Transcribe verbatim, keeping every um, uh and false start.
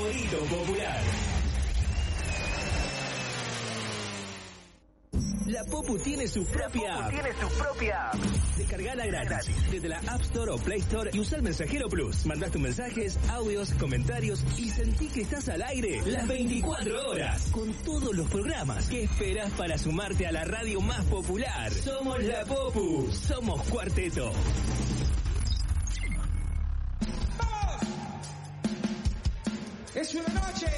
favorito popular. La Popu tiene su propia app. Tiene su propia app. Descargala gratis desde la App Store o Play Store y usa el Mensajero Plus. Mandás tus mensajes, audios, comentarios y sentí que estás al aire las veinticuatro horas con todos los programas. ¿Qué esperás para sumarte a la radio más popular? Somos la Popu. Somos Cuarteto. ¡Vamos! Es una noche